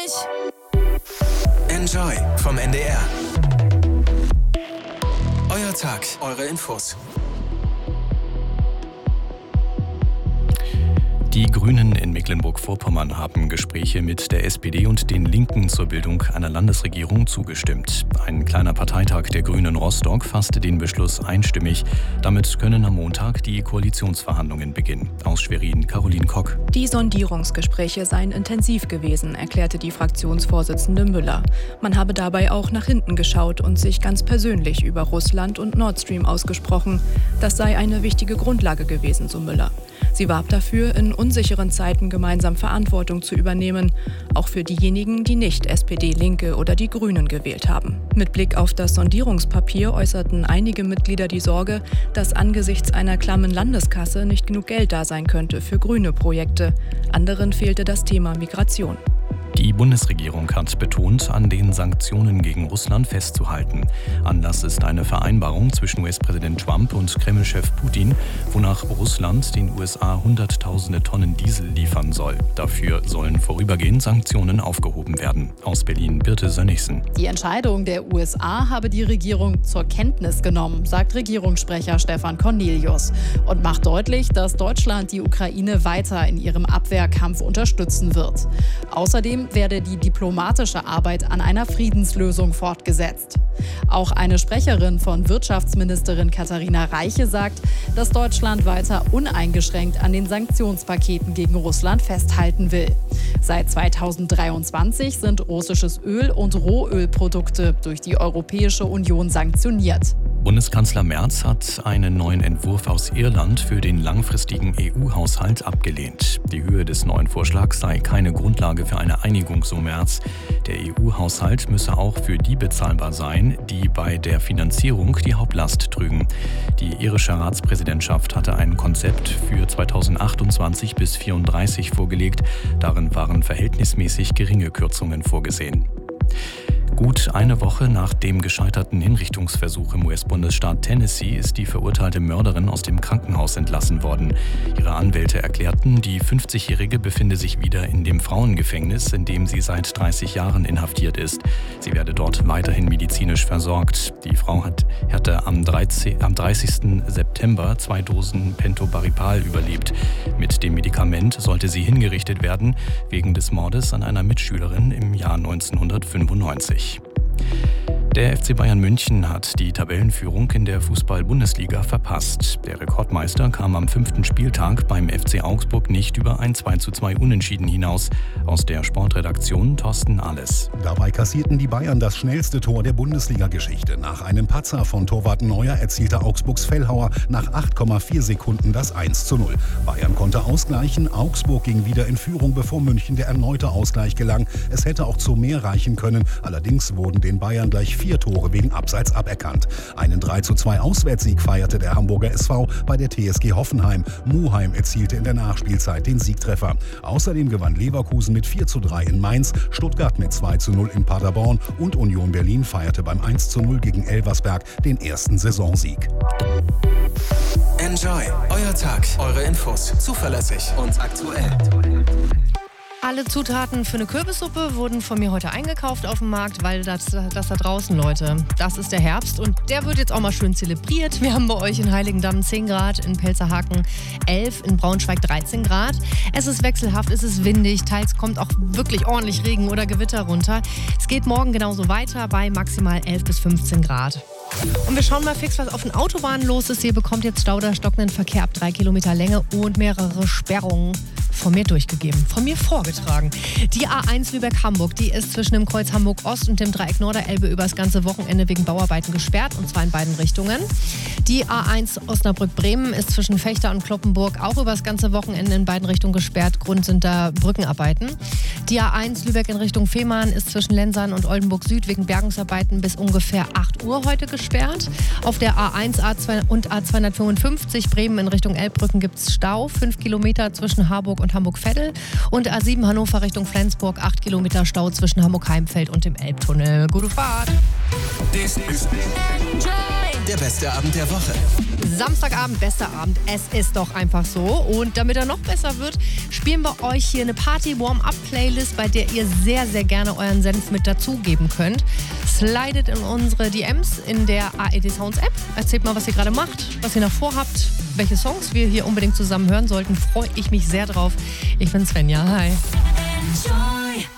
Enjoy vom NDR. Euer Tag, eure Infos. Die Grünen in Mecklenburg-Vorpommern haben Gespräche mit der SPD und den Linken zur Bildung einer Landesregierung zugestimmt. Ein kleiner Parteitag der Grünen Rostock fasste den Beschluss einstimmig. Damit können am Montag die Koalitionsverhandlungen beginnen. Aus Schwerin, Caroline Kock. Die Sondierungsgespräche seien intensiv gewesen, erklärte die Fraktionsvorsitzende Müller. Man habe dabei auch nach hinten geschaut und sich ganz persönlich über Russland und Nord Stream ausgesprochen. Das sei eine wichtige Grundlage gewesen, so Müller. Sie warb dafür, in unsicheren Zeiten gemeinsam Verantwortung zu übernehmen, auch für diejenigen, die nicht SPD, Linke oder die Grünen gewählt haben. Mit Blick auf das Sondierungspapier äußerten einige Mitglieder die Sorge, dass angesichts einer klammen Landeskasse nicht genug Geld da sein könnte für grüne Projekte. Anderen fehlte das Thema Migration. Die Bundesregierung hat betont, an den Sanktionen gegen Russland festzuhalten. Anlass ist eine Vereinbarung zwischen US-Präsident Trump und Kreml-Chef Putin, wonach Russland den USA Hunderttausende Tonnen Diesel liefern soll. Dafür sollen vorübergehend Sanktionen aufgehoben werden. Aus Berlin, Birte Sönnigsen. Die Entscheidung der USA habe die Regierung zur Kenntnis genommen, sagt Regierungssprecher Stefan Cornelius und macht deutlich, dass Deutschland die Ukraine weiter in ihrem Abwehrkampf unterstützen wird. Außerdem werde die diplomatische Arbeit an einer Friedenslösung fortgesetzt. Auch eine Sprecherin von Wirtschaftsministerin Katharina Reiche sagt, dass Deutschland weiter uneingeschränkt an den Sanktionspaketen gegen Russland festhalten will. Seit 2023 sind russisches Öl und Rohölprodukte durch die Europäische Union sanktioniert. Bundeskanzler Merz hat einen neuen Entwurf aus Irland für den langfristigen EU-Haushalt abgelehnt. Die Höhe des neuen Vorschlags sei keine Grundlage für eine Einigung, so Merz. Der EU-Haushalt müsse auch für die bezahlbar sein, die bei der Finanzierung die Hauptlast trügen. Die irische Ratspräsidentschaft hatte ein Konzept für 2028 bis 2034 vorgelegt. Darin waren verhältnismäßig geringe Kürzungen vorgesehen. Gut eine Woche nach dem gescheiterten Hinrichtungsversuch im US-Bundesstaat Tennessee ist die verurteilte Mörderin aus dem Krankenhaus entlassen worden. Ihre Anwälte erklärten, die 50-Jährige befinde sich wieder in dem Frauengefängnis, in dem sie seit 30 Jahren inhaftiert ist. Sie werde dort weiterhin medizinisch versorgt. Die Frau hatte am 30. September 2 Dosen Pentobarbital überlebt. Mit dem Medikament sollte sie hingerichtet werden, wegen des Mordes an einer Mitschülerin im Jahr 1995. Der FC Bayern München hat die Tabellenführung in der Fußball-Bundesliga verpasst. Der Rekordmeister kam am 5. Spieltag beim FC Augsburg nicht über ein 2:2 Unentschieden hinaus. Aus der Sportredaktion Thorsten Alles. Dabei kassierten die Bayern das schnellste Tor der Bundesliga-Geschichte. Nach einem Patzer von Torwart Neuer erzielte Augsburgs Fellhauer nach 8,4 Sekunden das 1:0. Bayern konnte ausgleichen, Augsburg ging wieder in Führung, bevor München der erneute Ausgleich gelang. Es hätte auch zu mehr reichen können, allerdings wurden den Bayern gleich 4 Tore wegen Abseits aberkannt. Einen 3:2 Auswärtssieg feierte der Hamburger SV bei der TSG Hoffenheim. Muheim erzielte in der Nachspielzeit den Siegtreffer. Außerdem gewann Leverkusen mit 4:3 in Mainz, Stuttgart mit 2:0 in Paderborn und Union Berlin feierte beim 1:0 gegen Elversberg den ersten Saisonsieg. Enjoy, euer Tag, eure Infos, zuverlässig und aktuell. Alle Zutaten für eine Kürbissuppe wurden von mir heute eingekauft auf dem Markt, weil das da draußen, Leute, das ist der Herbst und der wird jetzt auch mal schön zelebriert. Wir haben bei euch in Heiligendamm 10 Grad, in Pelzerhaken 11, in Braunschweig 13 Grad. Es ist wechselhaft, es ist windig, teils kommt auch wirklich ordentlich Regen oder Gewitter runter. Es geht morgen genauso weiter bei maximal 11 bis 15 Grad. Und wir schauen mal fix, was auf den Autobahnen los ist. Ihr bekommt jetzt Stau oder stockenden Verkehr ab 3 Kilometer Länge und mehrere Sperrungen von mir durchgegeben, von mir vorgetragen. Die A1 Lübeck-Hamburg, die ist zwischen dem Kreuz Hamburg-Ost und dem Dreieck Norderelbe über das ganze Wochenende wegen Bauarbeiten gesperrt, und zwar in beiden Richtungen. Die A1 Osnabrück-Bremen ist zwischen Fechter und Kloppenburg auch über das ganze Wochenende in beiden Richtungen gesperrt. Grund sind da Brückenarbeiten. Die A1 Lübeck in Richtung Fehmarn ist zwischen Lensern und Oldenburg Süd wegen Bergungsarbeiten bis ungefähr 8 Uhr heute gesperrt. Auf der A1 A2 und A255 Bremen in Richtung Elbbrücken gibt es Stau, 5 Kilometer zwischen Harburg und Hamburg-Veddel, und A7 Hannover Richtung Flensburg, 8 Kilometer Stau zwischen Hamburg-Heimfeld und dem Elbtunnel. Gute Fahrt! This is Enjoy. der beste Abend der Woche. Samstagabend, bester Abend. Es ist doch einfach so. Und damit er noch besser wird, spielen wir euch hier eine Party-Warm-Up-Playlist, bei der ihr sehr, sehr gerne euren Senf mit dazugeben könnt. Slidet in unsere DMs in der ARD Sounds App. Erzählt mal, was ihr gerade macht, was ihr noch vorhabt, welche Songs wir hier unbedingt zusammen hören sollten. Freue ich mich sehr drauf. Ich bin Svenja. Hi.